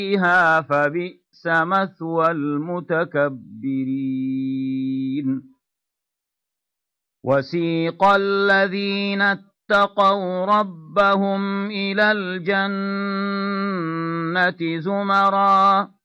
فيها فبئس مثوى المتكبرين وسيق الذين اتقوا ربهم إلى الجنة زمرًا